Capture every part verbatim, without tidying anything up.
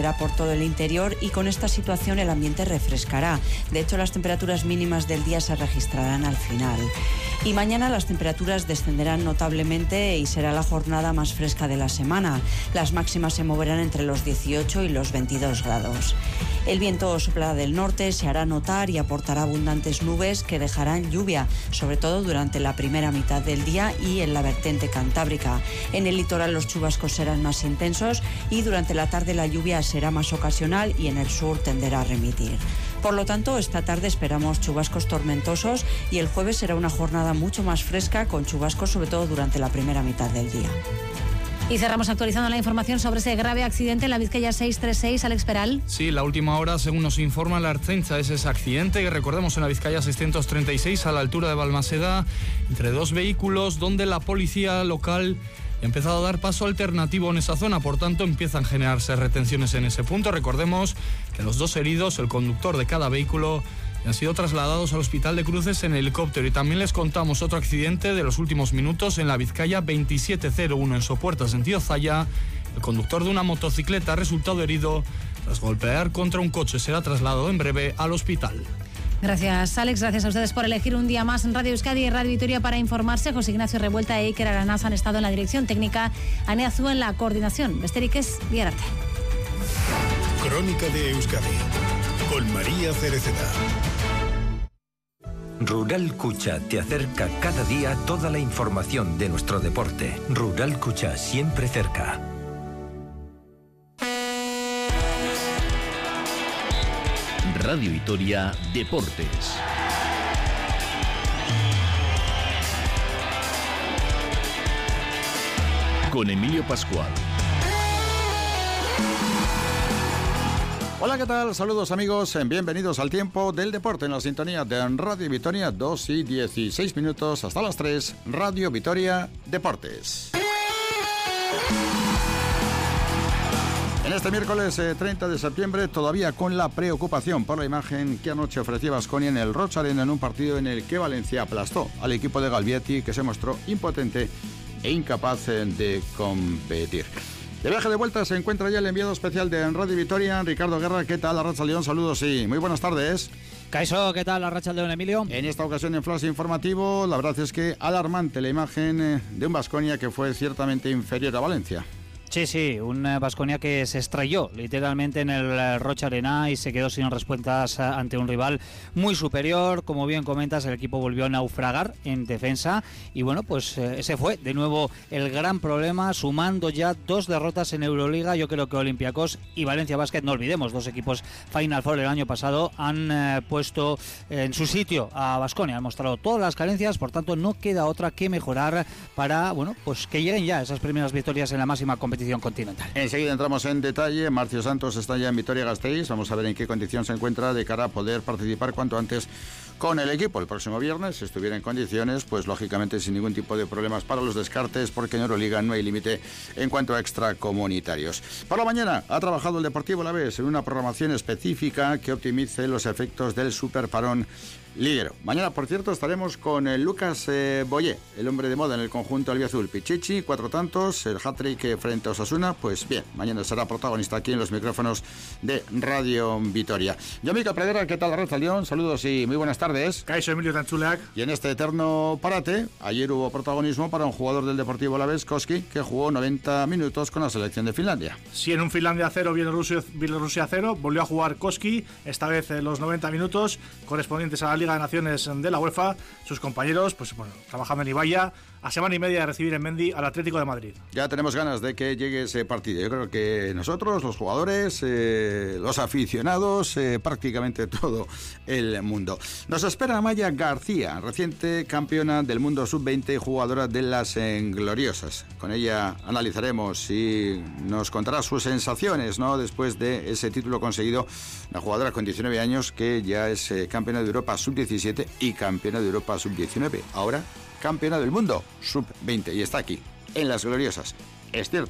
extenderá por todo el interior y con esta situación el ambiente refrescará. De hecho, las temperaturas mínimas del día se registrarán al final. Y mañana las temperaturas descenderán notablemente y será la jornada más fresca de la semana. Las máximas se moverán entre los dieciocho y los veintidós grados. El viento soplará del norte, se hará notar y aportará abundantes nubes que dejarán lluvia, sobre todo durante la primera mitad del día y en la vertiente cantábrica. En el litoral los chubascos serán más intensos y durante la tarde la lluvia será más ocasional y en el sur tenderá a remitir. Por lo tanto, esta tarde esperamos chubascos tormentosos y el jueves será una jornada mucho más fresca con chubascos sobre todo durante la primera mitad del día. Y cerramos actualizando la información sobre ese grave accidente en la Vizcaya seiscientos treinta y seis, Alex Peral. Sí, la última hora, según nos informa la Ertzaintza, es ese accidente que recordemos en la Vizcaya seiscientos treinta y seis a la altura de Balmaseda, entre dos vehículos donde la policía local ha empezado a dar paso alternativo en esa zona, por tanto empiezan a generarse retenciones en ese punto. Recordemos que los dos heridos, el conductor de cada vehículo, han sido trasladados al Hospital de Cruces en helicóptero. Y también les contamos otro accidente de los últimos minutos en la Vizcaya veintisiete cero uno en Sopuerta, sentido Zalla. El conductor de una motocicleta ha resultado herido tras golpear contra un coche. Será trasladado en breve al hospital. Gracias, Alex. Gracias a ustedes por elegir un día más en Radio Euskadi y Radio Vitoria para informarse. José Ignacio Revuelta e Iker Aranaz han estado en la dirección técnica, Ane Azúa en la coordinación. Besterik ez, bihar arte. Crónica de Euskadi con María Cereceda. Rural Cucha te acerca cada día toda la información de nuestro deporte. Rural Cucha, siempre cerca. Radio Vitoria Deportes. Con Emilio Pascual. Hola, ¿qué tal? Saludos amigos, bienvenidos al tiempo del deporte en la sintonía de Radio Vitoria, dos y dieciséis minutos hasta las tres, Radio Vitoria Deportes. En este miércoles eh, treinta de septiembre, todavía con la preocupación por la imagen que anoche ofrecía Baskonia en el Roch Arena en un partido en el que Valencia aplastó al equipo de Galvietti, que se mostró impotente e incapaz eh, de competir. De viaje de vuelta se encuentra ya el enviado especial de Radio Vitoria, Ricardo Guerra. ¿Qué tal, Arratsaldeon? Saludos y muy buenas tardes. Caixo, ¿qué tal, Arratsaldeon, Emilio? En esta ocasión en Flash Informativo, la verdad es que alarmante la imagen de un Baskonia que fue ciertamente inferior a Valencia. Sí, sí, un Baskonia que se estrelló literalmente en el Roch Arena y se quedó sin respuestas ante un rival muy superior. Como bien comentas, el equipo volvió a naufragar en defensa y bueno, pues ese fue de nuevo el gran problema, sumando ya dos derrotas en Euroliga. Yo creo que Olympiacos y Valencia Basket, no olvidemos, dos equipos Final Four el año pasado, han eh, puesto en su sitio a Baskonia, han mostrado todas las carencias, por tanto no queda otra que mejorar para, bueno, pues que lleguen ya esas primeras victorias en la máxima competición continental. Enseguida entramos en detalle. Marcio Santos está ya en Vitoria-Gasteiz. Vamos a ver en qué condición se encuentra de cara a poder participar cuanto antes con el equipo el próximo viernes. Si estuviera en condiciones, pues lógicamente sin ningún tipo de problemas para los descartes, porque en Euroliga no hay límite en cuanto a extracomunitarios. Por la mañana ha trabajado el Deportivo Alavés en una programación específica que optimice los efectos del superparón liguero. Mañana, por cierto, estaremos con el Lucas eh, Boyé, el hombre de moda en el conjunto albiazul. Pichichi, cuatro tantos, el hat-trick frente a Osasuna. Pues bien, mañana será protagonista aquí en los micrófonos de Radio Vitoria. Yo, Mica Pradera, ¿qué tal, Arratsaldeon? Saludos y muy buenas tardes. Caixo, Emilio Tantzuleak. Y en este eterno parate, ayer hubo protagonismo para un jugador del Deportivo Alavés, Koski, que jugó noventa minutos con la selección de Finlandia. Sí, en un Finlandia cero, Bielorrusia, Bielorrusia cero, volvió a jugar Koski, esta vez en los noventa minutos correspondientes a la Liga de Naciones de la UEFA. Sus compañeros, pues bueno, trabajando en Ibaya, a semana y media de recibir en Mendy al Atlético de Madrid. Ya tenemos ganas de que llegue ese partido. Yo creo que nosotros, los jugadores, eh, los aficionados, eh, prácticamente todo el mundo. Nos espera Amaya García, reciente campeona del mundo sub veinte y jugadora de las eh, Gloriosas. Con ella analizaremos y nos contará sus sensaciones, ¿no?, después de ese título conseguido. Una jugadora con diecinueve años que ya es eh, campeona de Europa sub diecisiete y campeona de Europa sub diecinueve. Ahora campeona del mundo sub veinte y está aquí, en las Gloriosas. Es cierto,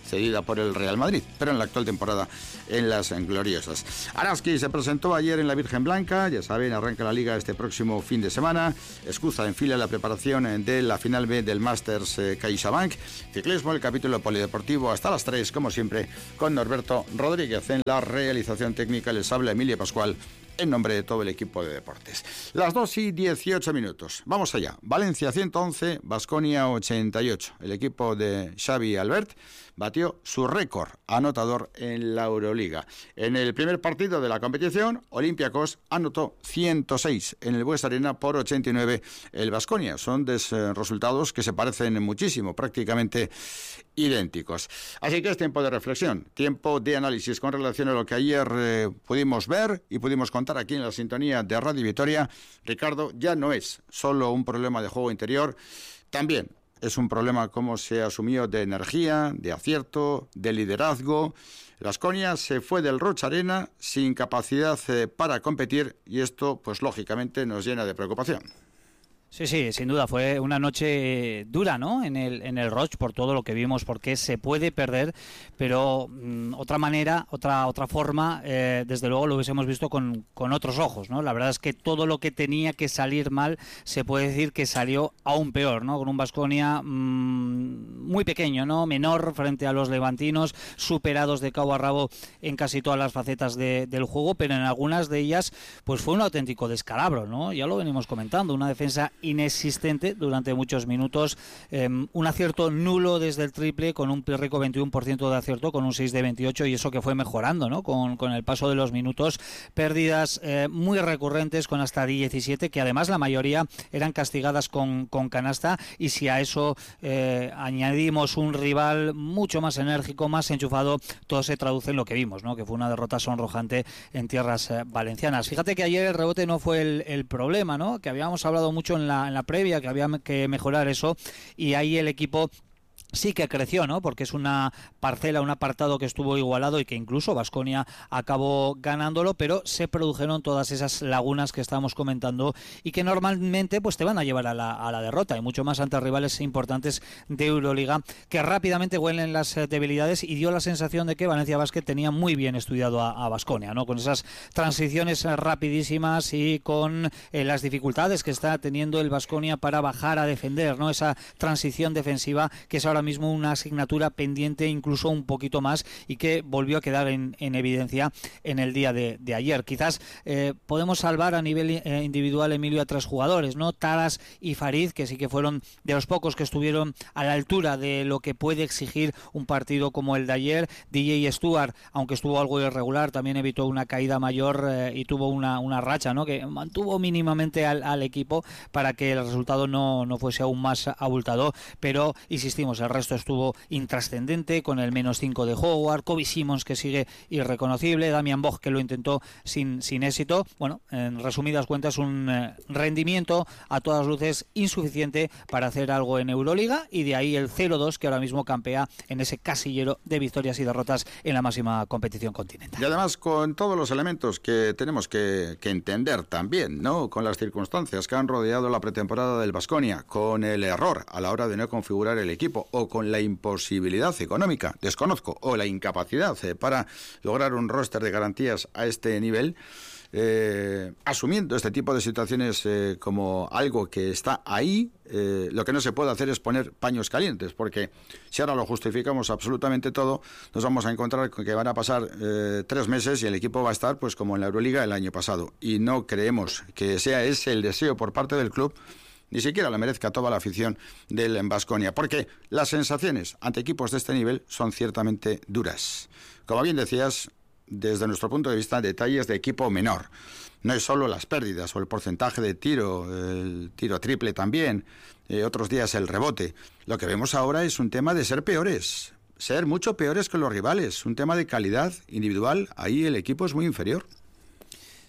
cedida por el Real Madrid, pero en la actual temporada en las gloriosas. Araski se presentó ayer en la Virgen Blanca, ya saben, arranca la Liga este próximo fin de semana. Escuza enfila la preparación de la final B del Masters eh, CaixaBank. Ciclismo, el capítulo polideportivo hasta las tres, como siempre, con Norberto Rodríguez en la realización técnica. Les habla Emilio Pascual en nombre de todo el equipo de deportes. Las dos y dieciocho minutos. Vamos allá. Valencia ciento once, Baskonia ochenta y ocho. El equipo de Xavi Albert batió su récord anotador en la Euroliga. En el primer partido de la competición, Olympiacos anotó ciento seis en el Bues Arena por ochenta y nueve el Baskonia. Son des, eh, resultados que se parecen muchísimo, prácticamente idénticos. Así que es tiempo de reflexión, tiempo de análisis con relación a lo que ayer eh, pudimos ver y pudimos contar aquí en la sintonía de Radio Vitoria. Ricardo, ya no es solo un problema de juego interior, también es un problema, como se asumió, de energía, de acierto, de liderazgo. Baskonia se fue del Roch Arena sin capacidad eh, para competir y esto, pues lógicamente, nos llena de preocupación. Sí, sí, sin duda fue una noche dura, ¿no? En el en el Roch por todo lo que vimos, porque se puede perder, pero mmm, otra manera, otra otra forma, eh, desde luego lo hubiésemos visto con, con otros ojos, ¿no? La verdad es que todo lo que tenía que salir mal se puede decir que salió aún peor, ¿no? Con un Baskonia mmm, muy pequeño, ¿no? Menor frente a los levantinos, superados de cabo a rabo en casi todas las facetas de, del juego, pero en algunas de ellas pues fue un auténtico descalabro, ¿no? Ya lo venimos comentando, una defensa inexistente durante muchos minutos, eh, un acierto nulo desde el triple con un pírrico veintiuno por ciento de acierto, con un seis de veintiocho, y eso que fue mejorando, ¿no? Con, con el paso de los minutos, pérdidas eh, muy recurrentes con hasta diecisiete, que además la mayoría eran castigadas con, con canasta, y si a eso eh, añadimos un rival mucho más enérgico, más enchufado, todo se traduce en lo que vimos, ¿no? Que fue una derrota sonrojante en tierras eh, valencianas. Fíjate que ayer el rebote no fue el, el problema, ¿no? Que habíamos hablado mucho en la en la previa, que había que mejorar eso, y ahí el equipo sí que creció, ¿no? Porque es una parcela, un apartado que estuvo igualado y que incluso Baskonia acabó ganándolo, pero se produjeron todas esas lagunas que estábamos comentando y que normalmente pues te van a llevar a la, a la derrota, y mucho más ante rivales importantes de Euroliga, que rápidamente huelen las debilidades, y dio la sensación de que Valencia Basket tenía muy bien estudiado a Baskonia, ¿no? Con esas transiciones rapidísimas y con eh, las dificultades que está teniendo el Baskonia para bajar a defender, ¿no? Esa transición defensiva que es ahora mismo una asignatura pendiente, incluso un poquito más, y que volvió a quedar en, en evidencia en el día de, de ayer. Quizás eh, podemos salvar a nivel eh, individual, Emilio, a tres jugadores, ¿no? Taras y Farid, que sí que fueron de los pocos que estuvieron a la altura de lo que puede exigir un partido como el de ayer. D J Stewart, aunque estuvo algo irregular, también evitó una caída mayor eh, y tuvo una, una racha, ¿no? Que mantuvo mínimamente al, al equipo para que el resultado no, no fuese aún más abultado, pero insistimos, el resto estuvo intrascendente, con el menos cinco de Howard, Kobe Simmons, que sigue irreconocible, Damian Bog, que lo intentó sin, sin éxito. Bueno, en resumidas cuentas, un eh, rendimiento a todas luces insuficiente para hacer algo en Euroliga, y de ahí el cero dos que ahora mismo campea en ese casillero de victorias y derrotas en la máxima competición continental. Y además con todos los elementos que tenemos que, que entender también, ¿no? Con las circunstancias que han rodeado la pretemporada del Baskonia, con el error a la hora de no configurar el equipo, o con la imposibilidad económica, desconozco, o la incapacidad eh, para lograr un roster de garantías a este nivel, eh, asumiendo este tipo de situaciones eh, como algo que está ahí, eh, lo que no se puede hacer es poner paños calientes, porque si ahora lo justificamos absolutamente todo, nos vamos a encontrar que van a pasar eh, tres meses y el equipo va a estar pues como en la Euroliga el año pasado, y no creemos que sea ese el deseo por parte del club, ni siquiera le merezca toda la afición del Baskonia, porque las sensaciones ante equipos de este nivel son ciertamente duras. Como bien decías, desde nuestro punto de vista, detalles de equipo menor. No es solo las pérdidas o el porcentaje de tiro, el tiro triple también, eh, otros días el rebote. Lo que vemos ahora es un tema de ser peores, ser mucho peores que los rivales, un tema de calidad individual. Ahí el equipo es muy inferior.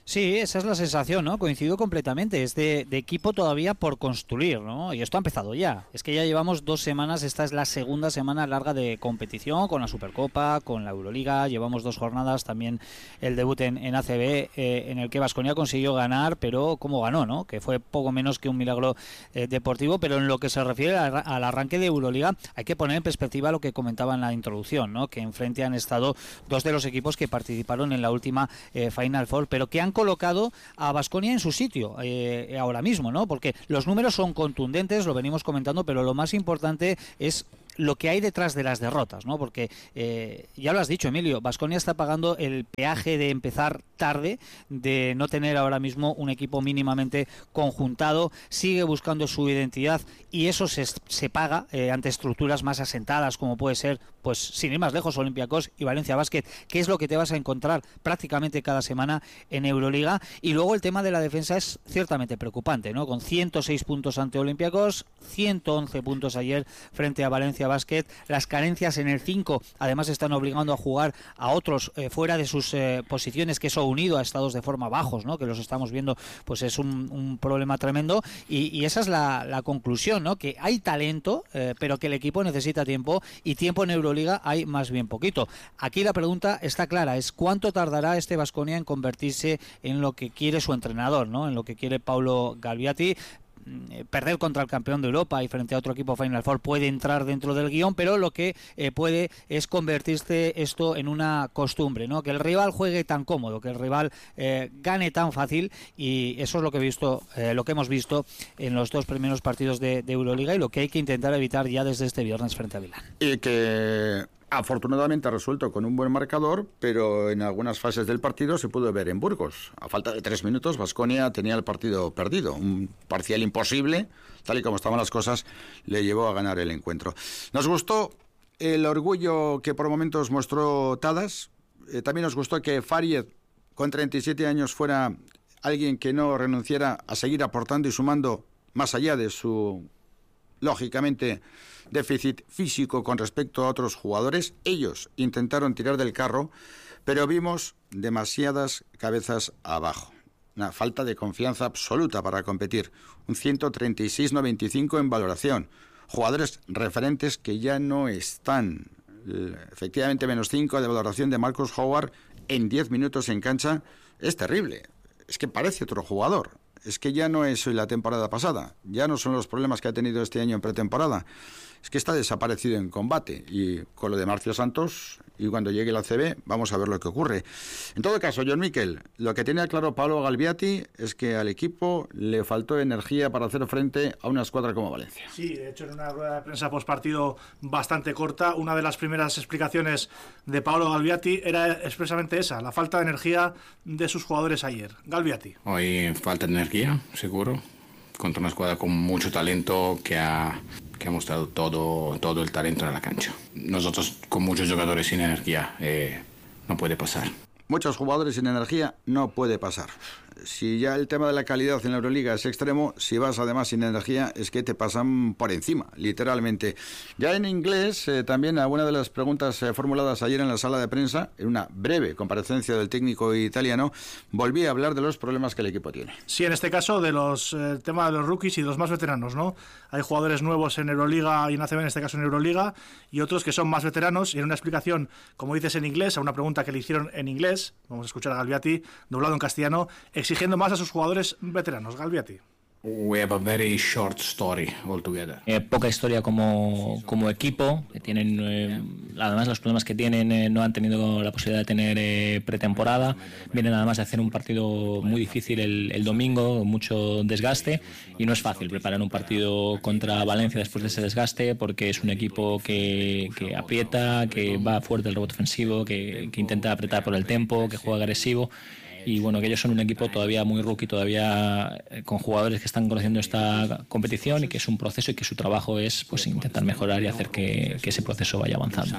Sí, esa es la sensación, ¿no? Coincido completamente. Es de, de equipo todavía por construir, ¿no? Y esto ha empezado ya. Es que ya llevamos dos semanas, esta es la segunda semana larga de competición con la Supercopa, con la Euroliga. Llevamos dos jornadas, también el debut en, en A C B, eh, en el que Baskonia consiguió ganar, pero ¿cómo ganó, no? Que fue poco menos que un milagro eh, deportivo. Pero en lo que se refiere al, al arranque de Euroliga, hay que poner en perspectiva lo que comentaba en la introducción, ¿no? Que enfrente han estado dos de los equipos que participaron en la última eh, Final Four, pero que han colocado a Baskonia en su sitio eh, ahora mismo, ¿no? Porque los números son contundentes, lo venimos comentando, pero lo más importante es lo que hay detrás de las derrotas, ¿no? Porque eh, ya lo has dicho, Emilio, Baskonia está pagando el peaje de empezar tarde, de no tener ahora mismo un equipo mínimamente conjuntado, sigue buscando su identidad y eso se, se paga eh, ante estructuras más asentadas, como puede ser, pues sin ir más lejos, Olympiacos y Valencia Basket, que es lo que te vas a encontrar prácticamente cada semana en Euroliga. Y luego el tema de la defensa es ciertamente preocupante, ¿no? Con ciento seis puntos ante Olympiacos, ciento once puntos ayer frente a Valencia Basket. Las carencias en el cinco además están obligando a jugar a otros eh, fuera de sus eh, posiciones, que eso unido a estados de forma bajos, ¿no? Que los estamos viendo, pues es un, un problema tremendo. Y, y esa es la, la conclusión, ¿no? Que hay talento, eh, pero que el equipo necesita tiempo, y tiempo en Euroliga hay más bien poquito. Aquí la pregunta está clara, es cuánto tardará este Baskonia en convertirse en lo que quiere su entrenador, ¿no? En lo que quiere Paulo Galviati. Perder contra el campeón de Europa y frente a otro equipo Final Four puede entrar dentro del guión, pero lo que eh, puede es convertirse esto en una costumbre, ¿no? Que el rival juegue tan cómodo, que el rival eh, gane tan fácil, y eso es lo que he visto, eh, lo que hemos visto en los dos primeros partidos de, de Euroliga, y lo que hay que intentar evitar ya desde este viernes frente a Milán. Y que afortunadamente ha resuelto con un buen marcador, pero en algunas fases del partido se pudo ver en Burgos. A falta de tres minutos, Baskonia tenía el partido perdido. Un parcial imposible, tal y como estaban las cosas, le llevó a ganar el encuentro. Nos gustó el orgullo que por momentos mostró Tadas. Eh, también nos gustó que Faried, con treinta y siete años, fuera alguien que no renunciara a seguir aportando y sumando más allá de su, lógicamente, déficit físico con respecto a otros jugadores. Ellos intentaron tirar del carro, pero vimos demasiadas cabezas abajo. Una falta de confianza absoluta para competir. Un ciento treinta y seis noventa y cinco en valoración. Jugadores referentes que ya no están. Efectivamente, menos cinco de valoración de Marcus Howard en diez minutos en cancha. Es terrible. Es que parece otro jugador. Es que ya no es la temporada pasada. Ya no son los problemas que ha tenido este año en pretemporada. Es que está desaparecido en combate. Y con lo de Marcio Santos, y cuando llegue el A C B, vamos a ver lo que ocurre. En todo caso, John Miquel, lo que tenía claro Paulo Galviati es que al equipo le faltó energía para hacer frente a una escuadra como Valencia. Sí, de hecho, en una rueda de prensa postpartido bastante corta, una de las primeras explicaciones de Paulo Galviati era expresamente esa, la falta de energía de sus jugadores ayer. Galviati. Hoy falta de energía, seguro, contra una escuadra con mucho talento que ha... que ha mostrado todo, todo el talento en la cancha. Nosotros con muchos jugadores sin energía eh, no puede pasar. Muchos jugadores sin energía no puede pasar. Si ya el tema de la calidad en la Euroliga es extremo, si vas además sin energía es que te pasan por encima, literalmente. Ya en inglés, eh, también alguna de las preguntas eh, formuladas ayer en la sala de prensa, en una breve comparecencia del técnico italiano, volví a hablar de los problemas que el equipo tiene. Sí, en este caso de los eh, tema de los rookies y de los más veteranos, ¿no? Hay jugadores nuevos en Euroliga y en A C B, en este caso en Euroliga, y otros que son más veteranos. Y en una explicación, como dices en inglés, a una pregunta que le hicieron en inglés, vamos a escuchar a Galviati, doblado en castellano, exigiendo más a sus jugadores veteranos. Galviati. We have a very short story altogether. Eh, poca historia como, como equipo. Tienen, eh, además, los problemas que tienen, eh, no han tenido la posibilidad de tener eh, pretemporada. Vienen además de hacer un partido muy difícil el, el domingo, mucho desgaste, y no es fácil preparar un partido contra Valencia después de ese desgaste, porque es un equipo que, que aprieta, que va fuerte el rebote ofensivo, que, que intenta apretar por el tempo, que juega agresivo. Y bueno, que ellos son un equipo todavía muy rookie, todavía con jugadores que están conociendo esta competición, y que es un proceso y que su trabajo es pues intentar mejorar y hacer que, que ese proceso vaya avanzando.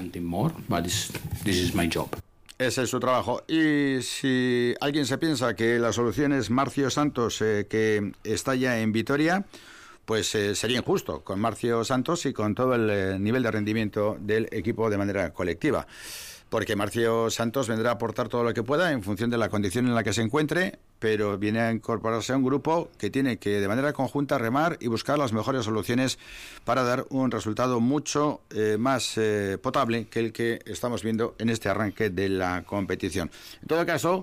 Ese es su trabajo. Y si alguien se piensa que la solución es Marcio Santos, eh, que está ya en Vitoria, pues eh, sería injusto con Marcio Santos y con todo el eh, nivel de rendimiento del equipo de manera colectiva. Porque Marcio Santos vendrá a aportar todo lo que pueda en función de la condición en la que se encuentre. pero viene a incorporarse a un grupo que tiene que de manera conjunta remar y buscar las mejores soluciones para dar un resultado mucho eh, más eh, potable que el que estamos viendo en este arranque de la competición. En todo caso,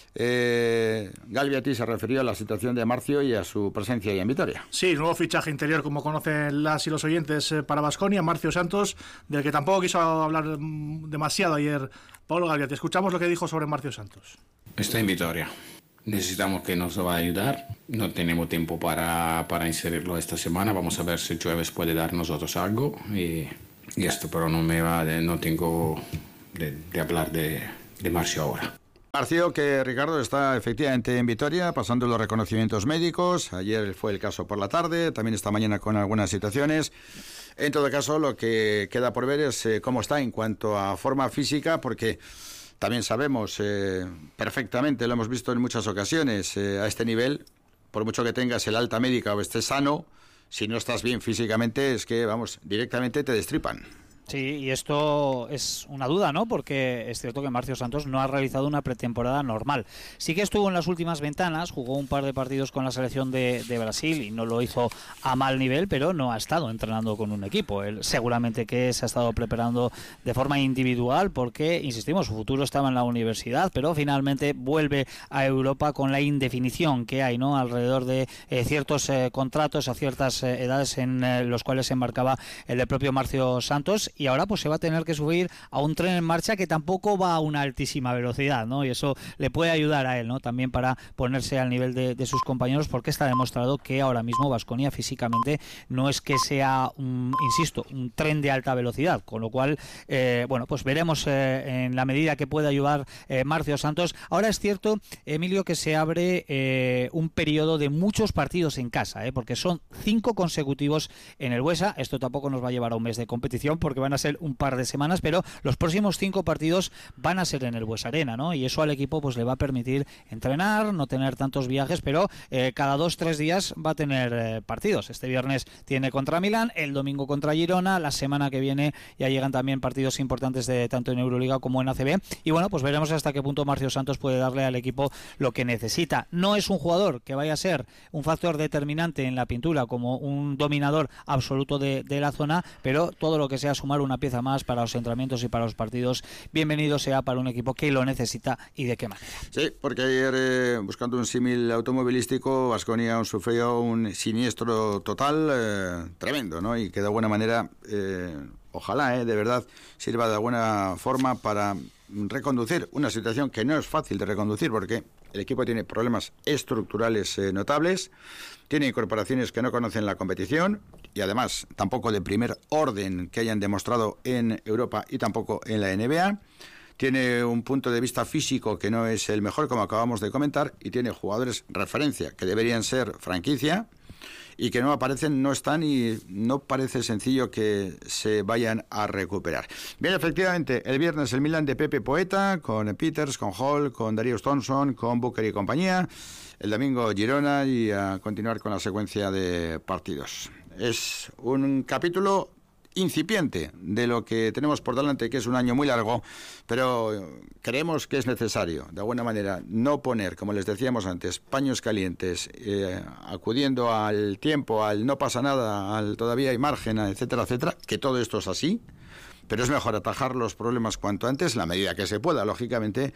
Eh, Galviati se refirió a la situación de Marcio y a su presencia ya en Vitoria. Sí, nuevo fichaje interior, como conocen las y los oyentes, eh, para Baskonia, Marcio Santos, del que tampoco quiso hablar demasiado ayer Paulo Galviati. Escuchamos lo que dijo sobre Marcio Santos. Está en Vitoria. Necesitamos que nos va a ayudar. No tenemos tiempo para, para inserirlo esta semana. Vamos a ver si Jueves puede dar nosotros algo. Y, y esto, pero no me va de, no tengo de, de hablar de, de Marcio ahora. Marcio, que Ricardo está efectivamente en Vitoria, pasando los reconocimientos médicos. Ayer fue el caso por la tarde, también esta mañana con algunas situaciones. En todo caso, lo que queda por ver es eh, cómo está en cuanto a forma física, porque también sabemos eh, perfectamente, lo hemos visto en muchas ocasiones, eh, a este nivel, por mucho que tengas el alta médica o estés sano, si no estás bien físicamente, es que, vamos, directamente te destripan. Sí, y esto es una duda, ¿no? Porque es cierto que Marcio Santos no ha realizado una pretemporada normal. Sí que estuvo en las últimas ventanas, jugó un par de partidos con la selección de, de Brasil y no lo hizo a mal nivel, pero no ha estado entrenando con un equipo. Él seguramente que se ha estado preparando de forma individual porque, insistimos, su futuro estaba en la universidad, pero finalmente vuelve a Europa con la indefinición que hay, ¿no? Alrededor de eh, ciertos eh, contratos a ciertas eh, edades en eh, los cuales se embarcaba el del propio Marcio Santos. Y ahora pues se va a tener que subir a un tren en marcha que tampoco va a una altísima velocidad, ¿no? Y eso le puede ayudar a él, ¿no? También para ponerse al nivel de, de sus compañeros, porque está demostrado que ahora mismo Baskonia físicamente no es que sea, un, insisto, un tren de alta velocidad, con lo cual, eh, bueno, pues veremos eh, en la medida que pueda ayudar eh, Marcio Santos. Ahora es cierto, Emilio, que se abre eh, un periodo de muchos partidos en casa, ¿eh? Porque son cinco consecutivos en el Buesa. Esto tampoco nos va a llevar a un mes de competición, porque van a ser un par de semanas, pero los próximos cinco partidos van a ser en el Buesa Arena, ¿no? Y eso al equipo pues le va a permitir entrenar, no tener tantos viajes, pero eh, cada dos, tres días va a tener eh, partidos. Este viernes tiene contra Milán, el domingo contra Girona, la semana que viene ya llegan también partidos importantes de tanto en Euroliga como en A C B, y bueno, pues veremos hasta qué punto Marcio Santos puede darle al equipo lo que necesita. No es un jugador que vaya a ser un factor determinante en la pintura como un dominador absoluto de, de la zona, pero todo lo que sea sumar una pieza más para los entrenamientos y para los partidos, bienvenido sea para un equipo que lo necesita y de qué manera. Sí, porque ayer, eh, buscando un símil automovilístico, Baskonia sufrió un siniestro total eh, tremendo, ¿no? Y que de alguna manera, eh, ojalá, eh, de verdad, sirva de alguna forma para reconducir una situación que no es fácil de reconducir, porque el equipo tiene problemas estructurales eh, notables, tiene incorporaciones que no conocen la competición y además tampoco de primer orden que hayan demostrado en Europa y tampoco en la N B A. Tiene un punto de vista físico que no es el mejor, como acabamos de comentar, y tiene jugadores referencia que deberían ser franquicia y que no aparecen, no están y no parece sencillo que se vayan a recuperar. Bien, efectivamente, el viernes el Milan de Pepe Poeta, con Peters, con Hall, con Darius Thompson, con Booker y compañía. El domingo Girona y a continuar con la secuencia de partidos. Es un capítulo incipiente de lo que tenemos por delante, que es un año muy largo, pero creemos que es necesario, de alguna manera, no poner, como les decíamos antes, paños calientes, eh, acudiendo al tiempo, al no pasa nada, al todavía hay margen, etcétera, etcétera, que todo esto es así, pero es mejor atajar los problemas cuanto antes, en la medida que se pueda, lógicamente,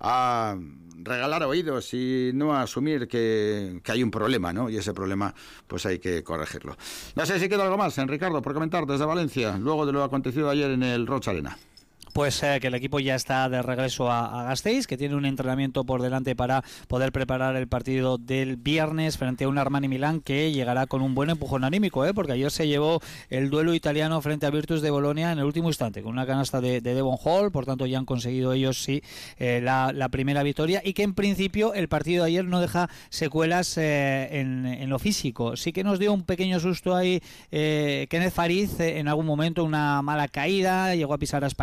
a regalar oídos y no a asumir que, que hay un problema, ¿no? Y ese problema, pues hay que corregirlo. No sé si queda algo más, en Ricardo, por comentar desde Valencia, luego de lo acontecido ayer en el Rocha Arena. Pues eh, que el equipo ya está de regreso a, a Gasteiz, que tiene un entrenamiento por delante para poder preparar el partido del viernes frente a un Armani Milán que llegará con un buen empujón anímico, ¿eh? Porque ayer se llevó el duelo italiano frente a Virtus de Bolonia en el último instante, con una canasta de, de Devon Hall, por tanto ya han conseguido ellos sí eh, la, la primera victoria, y que en principio el partido de ayer no deja secuelas eh, en, en lo físico. Sí que nos dio un pequeño susto ahí eh, Kenneth Fariz eh, en algún momento, una mala caída, llegó a pisar a Español, lo que está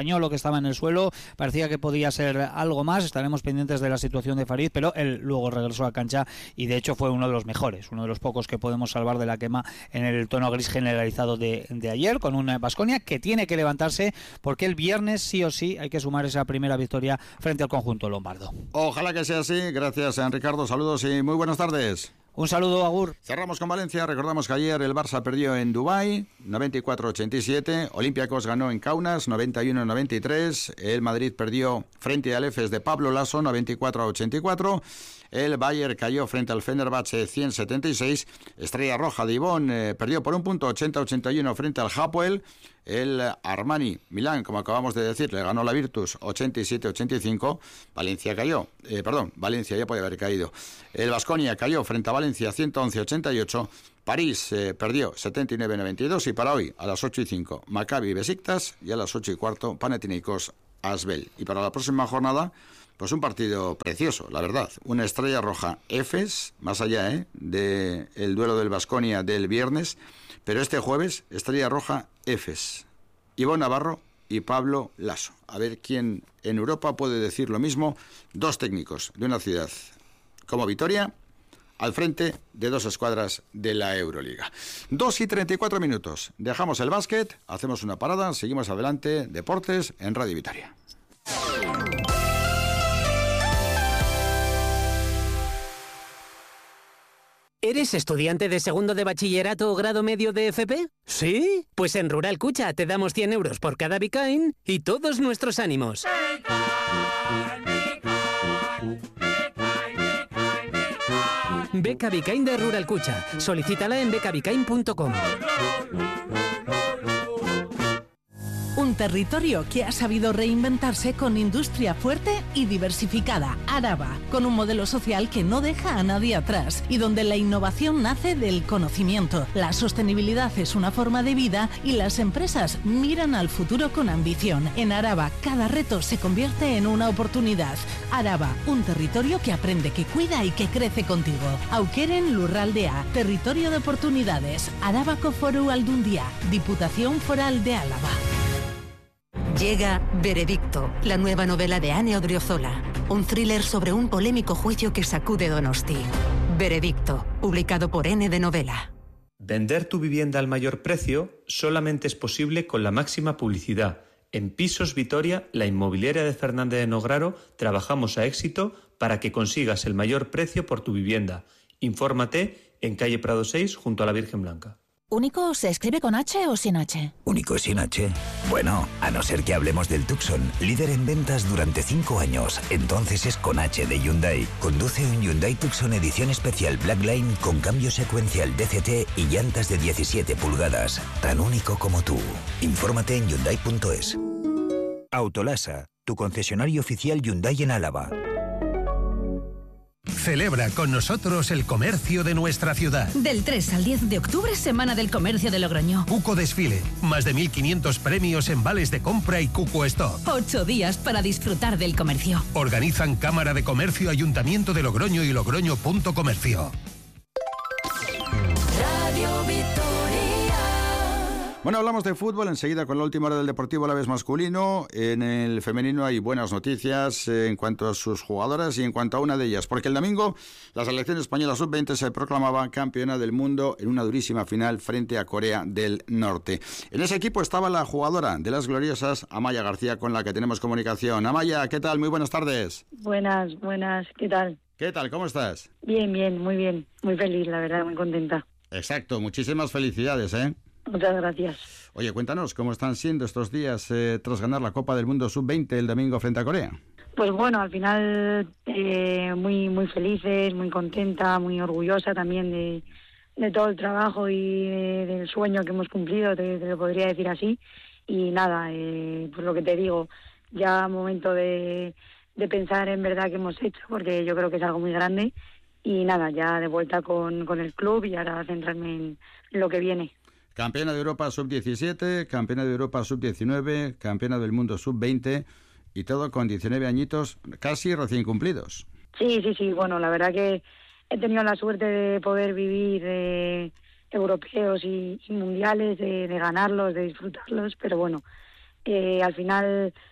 estaba en el suelo, parecía que podía ser algo más. Estaremos pendientes de la situación de Farid, pero él luego regresó a cancha y de hecho fue uno de los mejores, uno de los pocos que podemos salvar de la quema en el tono gris generalizado de, de ayer, con un Baskonia que tiene que levantarse porque el viernes sí o sí hay que sumar esa primera victoria frente al conjunto lombardo. Ojalá que sea así. Gracias, Ricardo. Saludos y muy buenas tardes. Un saludo, Agur. Cerramos con Valencia. Recordamos que ayer el Barça perdió en Dubái, noventa y cuatro a ochenta y siete. Olympiacos ganó en Kaunas, noventa y uno a noventa y tres. El Madrid perdió frente al Efes de Pablo Laso, noventa y cuatro a ochenta y cuatro. El Bayern cayó frente al Fenerbahce, ciento setenta y seis. Estrella Roja de Ivón eh, perdió por un punto, ochenta a ochenta y uno frente al Hapoel. El Armani Milán, como acabamos de decir, le ganó la Virtus, ochenta y siete a ochenta y cinco. Valencia cayó, eh, perdón, Valencia ya podía haber caído. El Baskonia cayó frente a Valencia, ciento once a ochenta y ocho. París eh, perdió setenta y nueve a noventa y dos. Y para hoy, a las ocho y cinco, Maccabi Besiktas, y a las ocho y cuarto, Panathinaikos Asvel. Y para la próxima jornada, pues un partido precioso, la verdad. Una Estrella Roja Efes, más allá ¿eh? del duelo del Baskonia del viernes. Pero este jueves, Estrella Roja Efes. Ivón Navarro y Pablo Laso. A ver quién en Europa puede decir lo mismo. Dos técnicos de una ciudad como Vitoria al frente de dos escuadras de la Euroliga. Dos y treinta y cuatro minutos. Dejamos el básquet, hacemos una parada, seguimos adelante. Deportes en Radio Vitoria. ¿Eres estudiante de segundo de bachillerato o grado medio de F P? ¿Sí? Pues en Rural Cucha te damos cien euros por cada Bicain y todos nuestros ánimos. Beca Bicain de Rural Cucha. Solicítala en beca bicain punto com. Un territorio que ha sabido reinventarse con industria fuerte y diversificada, Araba, con un modelo social que no deja a nadie atrás y donde la innovación nace del conocimiento, la sostenibilidad es una forma de vida y las empresas miran al futuro con ambición. En Araba, cada reto se convierte en una oportunidad. Araba, un territorio que aprende, que cuida y que crece contigo. Aukeren Lurraldea, territorio de oportunidades. Arabako Foru Aldundia, Diputación Foral de Álava. Llega Veredicto, la nueva novela de Ane Odriozola. Un thriller sobre un polémico juicio que sacude Donosti. Veredicto, publicado por N de Novela. Vender tu vivienda al mayor precio solamente es posible con la máxima publicidad. En Pisos Vitoria, la inmobiliaria de Fernández de Nograro, trabajamos a éxito para que consigas el mayor precio por tu vivienda. Infórmate en calle Prado seis, junto a la Virgen Blanca. ¿Único se escribe con H o sin H? Único sin H. Bueno, a no ser que hablemos del Tucson, líder en ventas durante cinco años. Entonces es con H de Hyundai. Conduce un Hyundai Tucson edición especial Blackline con cambio secuencial D C T y llantas de diecisiete pulgadas. Tan único como tú. Infórmate en hyundai punto es. Autolasa, tu concesionario oficial Hyundai en Álava. Celebra con nosotros el comercio de nuestra ciudad. Del tres al diez de octubre, Semana del Comercio de Logroño. Cuco Desfile, más de mil quinientos premios en vales de compra y Cuco Stock. Ocho días para disfrutar del comercio. Organizan Cámara de Comercio, Ayuntamiento de Logroño y Logroño punto comercio. Radio Vitoria. Bueno, hablamos de fútbol enseguida con la última hora del Deportivo Alavés masculino. En el femenino hay buenas noticias en cuanto a sus jugadoras y en cuanto a una de ellas, porque el domingo la selección española sub veinte se proclamaba campeona del mundo en una durísima final frente a Corea del Norte. En ese equipo estaba la jugadora de las gloriosas, Amaya García, con la que tenemos comunicación. Amaya, ¿qué tal? Muy buenas tardes. Buenas, buenas, ¿qué tal? ¿Qué tal? ¿Cómo estás? Bien, bien, muy bien, muy feliz, la verdad, muy contenta. Exacto, muchísimas felicidades, ¿eh? Muchas gracias. Oye, cuéntanos, ¿cómo están siendo estos días eh, tras ganar la Copa del Mundo sub veinte el domingo frente a Corea? Pues bueno, al final eh, muy muy felices, muy contenta, muy orgullosa también de, de todo el trabajo y de, del sueño que hemos cumplido, te, te lo podría decir así. Y nada, eh, pues lo que te digo, ya momento de, de pensar en verdad que hemos hecho, porque yo creo que es algo muy grande. Y nada, ya de vuelta con, con el club y ahora centrarme en lo que viene. Campeona de Europa sub diecisiete, campeona de Europa sub diecinueve, campeona del mundo sub veinte y todo con diecinueve añitos casi recién cumplidos. Sí, sí, sí. Bueno, la verdad que he tenido la suerte de poder vivir eh, europeos y, y mundiales, de, de ganarlos, de disfrutarlos, pero bueno, eh, al final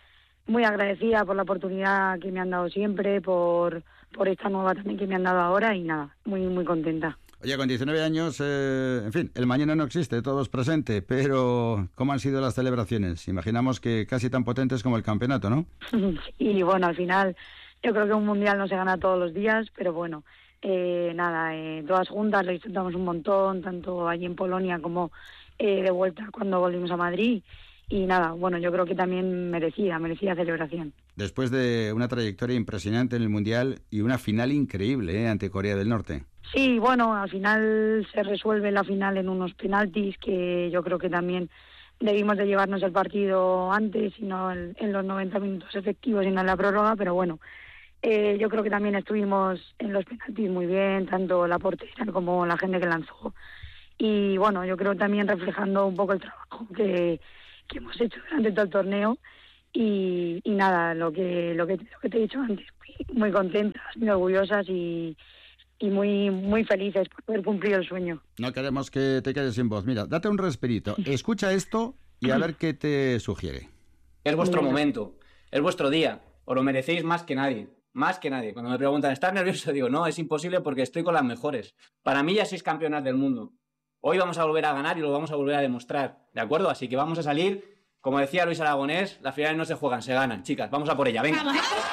muy agradecida por la oportunidad que me han dado siempre, por, por esta nueva también que me han dado ahora y nada, muy, muy contenta. Oye, con diecinueve años, eh, en fin, el mañana no existe, todo es presente, pero ¿cómo han sido las celebraciones? Imaginamos que casi tan potentes como el campeonato, ¿no? Y bueno, al final yo creo que un mundial no se gana todos los días, pero bueno, eh, nada, eh, todas juntas lo disfrutamos un montón, tanto allí en Polonia como eh, de vuelta cuando volvimos a Madrid. Y nada, bueno, yo creo que también merecida, merecida celebración. Después de una trayectoria impresionante en el Mundial y una final increíble ¿eh? ante Corea del Norte. Sí, bueno, al final se resuelve la final en unos penaltis que yo creo que también debimos de llevarnos el partido antes y no en, en los noventa minutos efectivos y no en la prórroga, pero bueno, eh, yo creo que también estuvimos en los penaltis muy bien, tanto la portera como la gente que lanzó. Y bueno, yo creo también reflejando un poco el trabajo que... que hemos hecho durante todo el torneo y, y nada, lo que, lo que lo que te he dicho antes, muy, muy contentas, muy orgullosas y, y muy muy felices por haber cumplido el sueño. No queremos que te quedes sin voz. Mira, date un respirito, escucha esto y a ver qué te sugiere. Es vuestro momento, es vuestro día, os lo merecéis más que nadie, más que nadie. Cuando me preguntan, ¿estás nervioso? Digo, no, es imposible porque estoy con las mejores. Para mí ya sois campeonas del mundo. Hoy vamos a volver a ganar y lo vamos a volver a demostrar, ¿de acuerdo? Así que vamos a salir, como decía Luis Aragonés, las finales no se juegan, se ganan. Chicas, vamos a por ella, venga.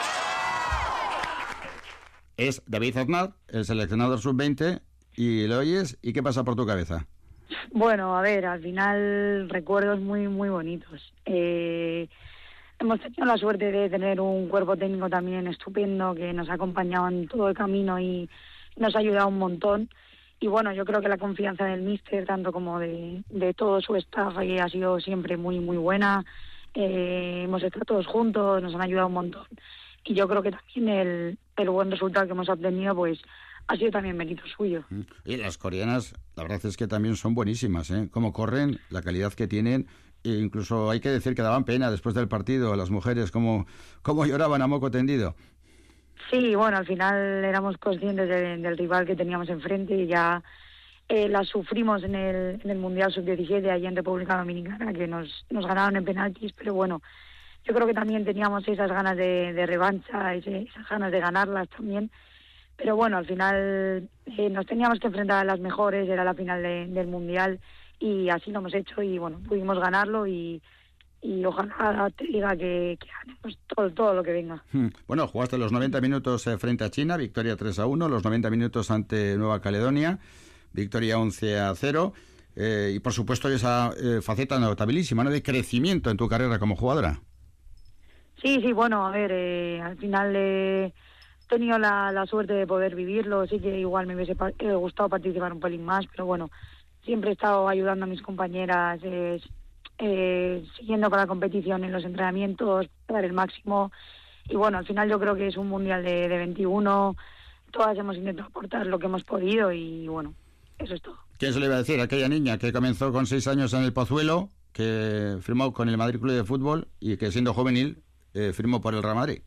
Es David Aznar, el seleccionador sub veinte, y lo oyes, ¿y qué pasa por tu cabeza? Bueno, a ver, al final recuerdos muy, muy bonitos. Eh, hemos tenido la suerte de tener un cuerpo técnico también estupendo que nos ha acompañado en todo el camino y nos ha ayudado un montón. Y bueno, yo creo que la confianza del míster, tanto como de, de todo su staff, ha sido siempre muy, muy buena. Eh, hemos estado todos juntos, nos han ayudado un montón. Y yo creo que también el, el buen resultado que hemos obtenido, pues, ha sido también mérito suyo. Y las coreanas, la verdad es que también son buenísimas, ¿eh? Cómo corren, la calidad que tienen. E incluso hay que decir que daban pena después del partido, las mujeres, cómo, cómo lloraban a moco tendido. Sí, bueno, al final éramos conscientes de, del rival que teníamos enfrente y ya eh, la sufrimos en el, en el Mundial sub diecisiete allí en República Dominicana, que nos, nos ganaron en penaltis, pero bueno, yo creo que también teníamos esas ganas de, de revancha, ese, esas ganas de ganarlas también, pero bueno, al final eh, nos teníamos que enfrentar a las mejores, era la final de, del Mundial y así lo hemos hecho y bueno, pudimos ganarlo y... y ojalá te diga que, que haremos todo, todo lo que venga. Bueno, jugaste los noventa minutos frente a China, victoria tres a uno, los noventa minutos ante Nueva Caledonia, victoria once a cero, eh, y por supuesto esa eh, faceta notabilísima, ¿no?, de crecimiento en tu carrera como jugadora. Sí, sí, bueno, a ver, eh, al final eh, he tenido la, la suerte de poder vivirlo, sí que igual me hubiese pa- eh, gustado participar un pelín más, pero bueno, siempre he estado ayudando a mis compañeras, eh, Eh, siguiendo con la competición en los entrenamientos, dar el máximo y bueno, al final yo creo que es un mundial de, de veintiuno, todas hemos intentado aportar lo que hemos podido y bueno, eso es todo. ¿Quién se le iba a decir? Aquella niña que comenzó con seis años en el Pozuelo, que firmó con el Madrid Club de Fútbol y que siendo juvenil eh, firmó por el Real Madrid.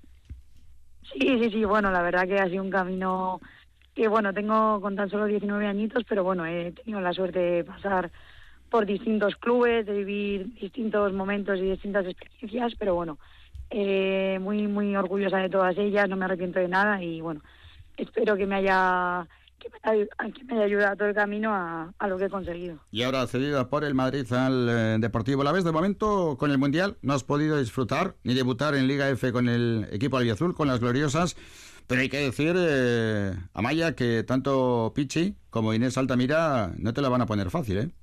Sí, sí, sí, bueno, la verdad que ha sido un camino que bueno, tengo con tan solo diecinueve añitos, pero bueno, he tenido la suerte de pasar por distintos clubes, de vivir distintos momentos y distintas experiencias, pero bueno, eh, muy muy orgullosa de todas ellas, no me arrepiento de nada y bueno, espero que me haya que me haya, que me haya ayudado todo el camino a, a lo que he conseguido. Y ahora cedida por el Madrid al eh, Deportivo Alavés, de momento con el Mundial no has podido disfrutar ni debutar en Liga F con el equipo albiazul, con las gloriosas, pero hay que decir, eh, Amaya, que tanto Pichi como Inés Altamira no te la van a poner fácil, ¿eh?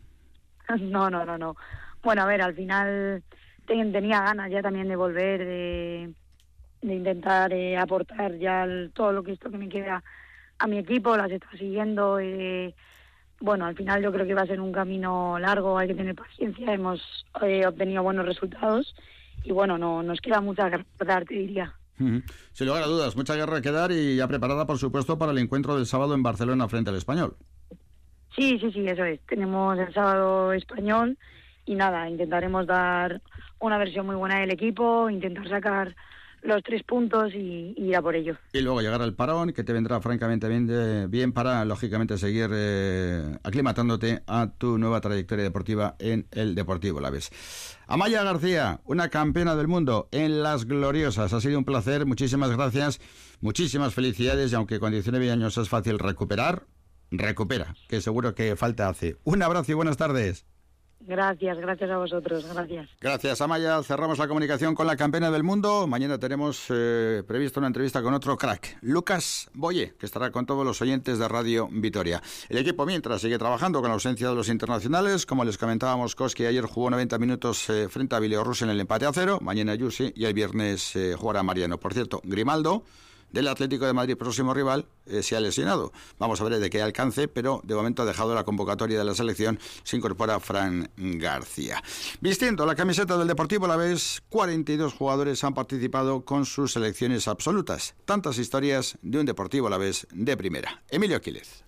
No, no, no, no. Bueno, a ver, al final ten, tenía ganas ya también de volver, de, de intentar eh, aportar ya el, todo lo que esto que me queda a mi equipo, las está siguiendo. Eh, bueno, al final yo creo que va a ser un camino largo, hay que tener paciencia, hemos eh, obtenido buenos resultados y bueno, no nos queda mucha guerra por dar, te diría. Uh-huh. Sin lugar a dudas, mucha guerra que dar y ya preparada, por supuesto, para el encuentro del sábado en Barcelona frente al Español. Sí, sí, sí, eso es. Tenemos el sábado Español y nada, intentaremos dar una versión muy buena del equipo, intentar sacar los tres puntos y, y ir a por ello. Y luego llegar al parón, que te vendrá francamente bien, de, bien para, lógicamente, seguir eh, aclimatándote a tu nueva trayectoria deportiva en el Deportivo Alavés. Amaya García, una campeona del mundo en las gloriosas. Ha sido un placer, muchísimas gracias, muchísimas felicidades, y aunque con diecinueve años es fácil recuperar, recupera, que seguro que falta hace. Un abrazo y buenas tardes. Gracias, gracias a vosotros, gracias. Gracias, Amaya. Cerramos la comunicación con la campeona del mundo. Mañana tenemos eh, previsto una entrevista con otro crack, Lucas Boye, que estará con todos los oyentes de Radio Vitoria. El equipo, mientras, sigue trabajando con la ausencia de los internacionales. Como les comentábamos, Koski ayer jugó noventa minutos eh, frente a Bielorrusia en el empate a cero. Mañana Yusi y el viernes eh, jugará Mariano. Por cierto, Grimaldo, del Atlético de Madrid, próximo rival, eh, se ha lesionado. Vamos a ver de qué alcance, pero de momento ha dejado la convocatoria de la selección. Se incorpora Fran García. Vistiendo la camiseta del Deportivo Alavés, cuarenta y dos jugadores han participado con sus selecciones absolutas. Tantas historias de un Deportivo Alavés de primera. Emilio Quílez.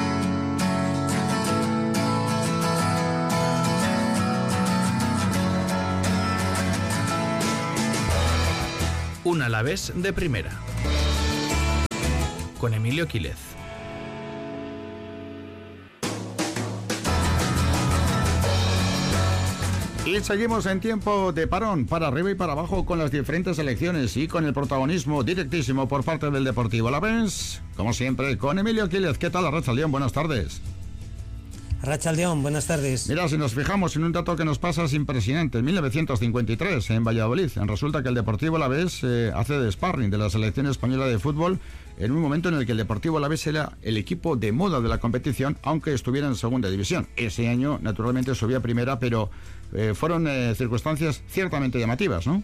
Un Alavés de primera. Con Emilio Quílez. Y seguimos en tiempo de parón, para arriba y para abajo, con las diferentes selecciones y con el protagonismo directísimo por parte del Deportivo Alavés. Como siempre, con Emilio Quílez. ¿Qué tal, Arratsaldeón? Buenas tardes. Arratsaldeón, buenas tardes. Mira, si nos fijamos en un dato que nos pasa es impresionante. En mil novecientos cincuenta y tres, en Valladolid, resulta que el Deportivo Alavés eh, hace de sparring de la selección española de fútbol en un momento en el que el Deportivo Alavés era el equipo de moda de la competición, aunque estuviera en segunda división. Ese año, naturalmente, subía a primera, pero eh, fueron eh, circunstancias ciertamente llamativas, ¿no?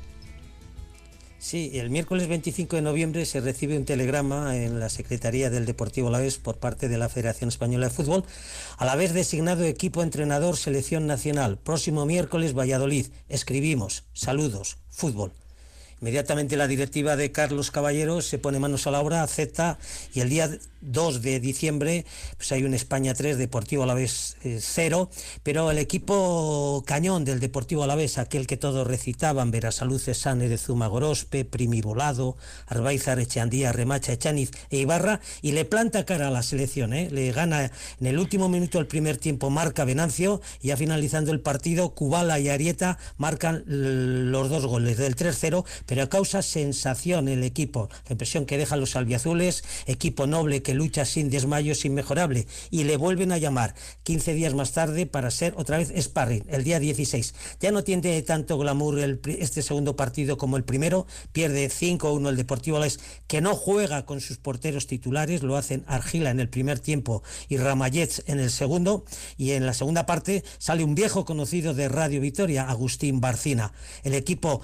Sí, el miércoles veinticinco de noviembre se recibe un telegrama en la Secretaría del Deportivo Alavés por parte de la Federación Española de Fútbol, Alavés designado equipo entrenador selección nacional. Próximo miércoles, Valladolid. Escribimos, saludos, fútbol. Inmediatamente la directiva de Carlos Caballero se pone manos a la obra, acepta, y el día dos de diciembre pues hay un España tres, Deportivo Alavés eh, cero, pero el equipo cañón del Deportivo Alavés, aquel que todos recitaban, Berasalud, Sane de Zuma, Gorospe, Primi Volado, Arbaiza, Echeandía, Remacha, Echaniz e Ibarra, y le planta cara a la selección, ¿eh? Le gana en el último minuto del primer tiempo, marca Venancio, y ya finalizando el partido, Kubala y Arieta marcan los dos goles del tres cero, pero causa sensación el equipo, la impresión que dejan los albiazules, equipo noble que lucha sin desmayos, inmejorable, y le vuelven a llamar quince días más tarde para ser otra vez sparring, el día dieciséis. Ya no tiene tanto glamour el, este segundo partido como el primero, pierde cinco uno el Deportivo Alavés, que no juega con sus porteros titulares, lo hacen Argila en el primer tiempo y Ramallets en el segundo, y en la segunda parte sale un viejo conocido de Radio Vitoria, Agustín Barcina. El equipo,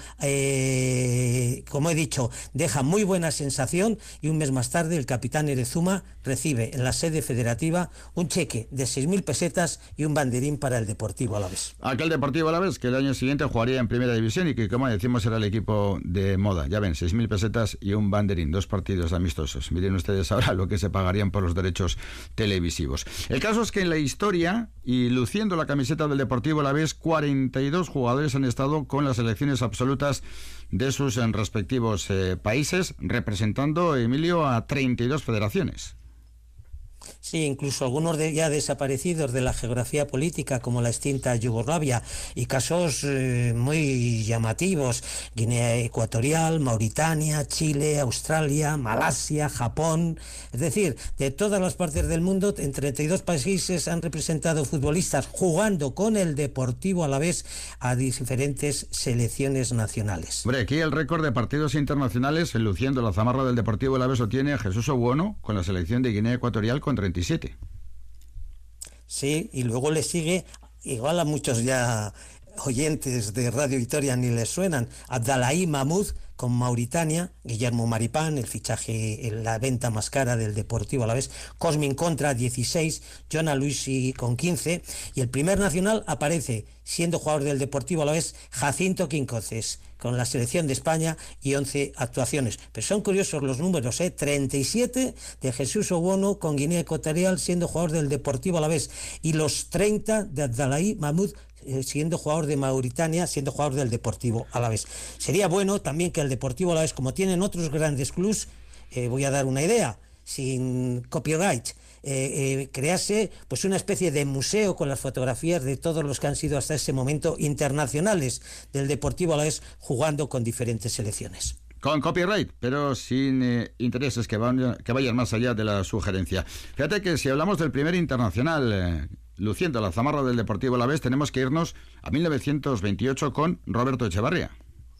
eh, como he dicho, deja muy buena sensación, y un mes más tarde el capitán Erezuma recibe en la sede federativa un cheque de seis mil pesetas y un banderín para el Deportivo Alavés. Aquel Deportivo Alavés que el año siguiente jugaría en primera división y que, como decimos, era el equipo de moda. Ya ven, seis mil pesetas y un banderín, dos partidos amistosos. Miren ustedes ahora lo que se pagarían por los derechos televisivos. El caso es que en la historia, y luciendo la camiseta del Deportivo Alavés, cuarenta y dos jugadores han estado con las selecciones absolutas de sus en respectivos eh, países, representando, Emilio, a treinta y dos federaciones. Sí, incluso algunos de ya desaparecidos de la geografía política, como la extinta Yugoslavia, y casos eh, muy llamativos: Guinea Ecuatorial, Mauritania, Chile, Australia, Malasia, Japón. Es decir, de todas las partes del mundo, en treinta y dos países han representado futbolistas jugando con el Deportivo Alavés a diferentes selecciones nacionales. Hombre, aquí el récord de partidos internacionales, luciendo la zamarra del Deportivo Alavés, lo tiene Jesús Obuono con la selección de Guinea Ecuatorial con treinta y siete. Sí, y luego le sigue, igual a muchos ya oyentes de Radio Vitoria ni les suenan, Abdalaí Mahmoud con Mauritania, Guillermo Maripán, el fichaje, en la venta más cara del Deportivo Alavés, Cosmin Contra, dieciséis, Jonah Luisi con quince, y el primer nacional aparece, siendo jugador del Deportivo Alavés, Jacinto Quincoces, con la selección de España, y once actuaciones. Pero son curiosos los números, ¿eh? treinta y siete de Jesús Obuono con Guinea Ecuatorial, siendo jugador del Deportivo Alavés, y los treinta de Abdalaí Mahmoud eh, siendo jugador de Mauritania, siendo jugador del Deportivo Alavés. Sería bueno también que el Deportivo Alavés, como tienen otros grandes clubs, eh, voy a dar una idea, sin copyright, Eh, eh, crease pues una especie de museo con las fotografías de todos los que han sido hasta ese momento internacionales del Deportivo Alavés jugando con diferentes selecciones. Con copyright, pero sin eh, intereses que, van, que vayan más allá de la sugerencia. Fíjate que si hablamos del primer internacional eh, luciendo la zamarra del Deportivo Alavés, tenemos que irnos a mil novecientos veintiocho con Roberto Echevarría.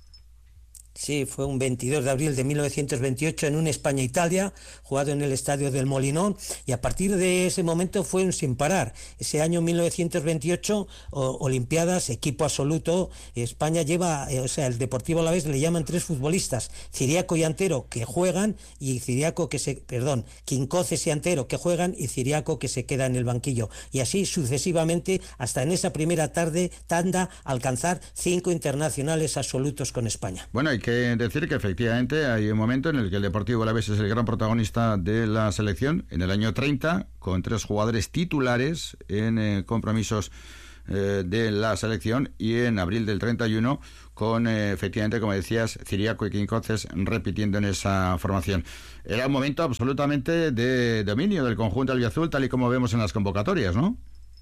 Sí, fue un veintidós de abril de mil novecientos veintiocho en un España-Italia, jugado en el Estadio del Molinón, y a partir de ese momento fue un sin parar. Ese año mil novecientos veintiocho, o, Olimpiadas, equipo absoluto, España lleva, eh, o sea, el Deportivo Alavés le llaman tres futbolistas, Ciriaco y Antero, que juegan, y Ciriaco que se, perdón, Quincoces y Antero que juegan, y Ciriaco que se queda en el banquillo. Y así sucesivamente, hasta en esa primera tarde, tanda, alcanzar cinco internacionales absolutos con España. Bueno, hay que decir que efectivamente hay un momento en el que el Deportivo Alavés es el gran protagonista de la selección, en el año treinta, con tres jugadores titulares en eh, compromisos eh, de la selección, y en abril del treinta y uno con, eh, efectivamente, como decías, Ciriaco y Quincoces repitiendo en esa formación. Era un momento absolutamente de dominio del conjunto albiazul, tal y como vemos en las convocatorias, ¿no?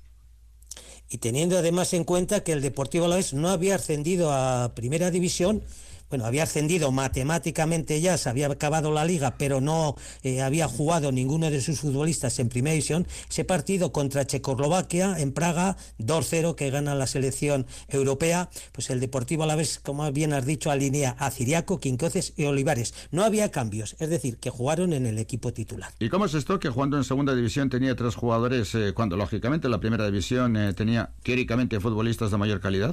Y teniendo además en cuenta que el Deportivo Alavés no había ascendido a Primera División, bueno, había ascendido matemáticamente ya, se había acabado la liga, pero no eh, había jugado ninguno de sus futbolistas en Primera División. Ese partido contra Checoslovaquia en Praga, dos cero, que gana la selección europea, pues el Deportivo Alavés, como bien has dicho, alinea a Ciriaco, Quincoces y Olivares. No había cambios, es decir, que jugaron en el equipo titular. ¿Y cómo es esto que jugando en Segunda División tenía tres jugadores, eh, cuando lógicamente la Primera División eh, tenía teóricamente futbolistas de mayor calidad?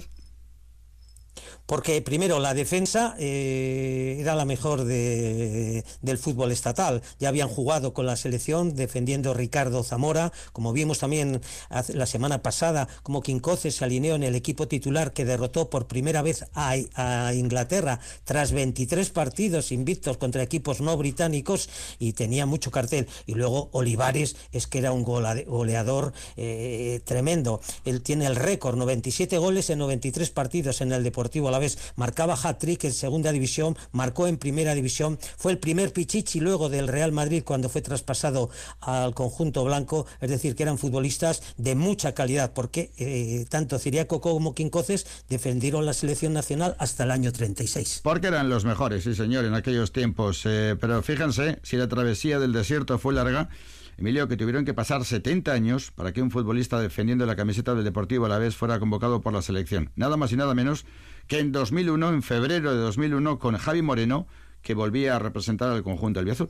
Porque primero la defensa eh, era la mejor de, del fútbol estatal. Ya habían jugado con la selección defendiendo Ricardo Zamora, como vimos también la semana pasada, como Quincoces se alineó en el equipo titular que derrotó por primera vez a, a Inglaterra tras veintitrés partidos invictos contra equipos no británicos, y tenía mucho cartel. Y luego Olivares es que era un goleador eh, tremendo. Él tiene el récord, noventa y siete goles en noventa y tres partidos en el Deportivo Alavés. Marcaba hat-trick en Segunda División, marcó en Primera División, fue el primer Pichichi luego del Real Madrid cuando fue traspasado al conjunto blanco. Es decir, que eran futbolistas de mucha calidad, porque eh, tanto Ciriaco como Quincoces defendieron la selección nacional hasta el año treinta y seis. Porque eran los mejores, sí señor, en aquellos tiempos. Eh, pero fíjense, si la travesía del desierto fue larga, Emilio, que tuvieron que pasar setenta años para que un futbolista defendiendo la camiseta del Deportivo Alavés fuera convocado por la selección. Nada más y nada menos que en dos mil uno, en febrero de dos mil uno, con Javi Moreno, que volvía a representar al conjunto albiazul.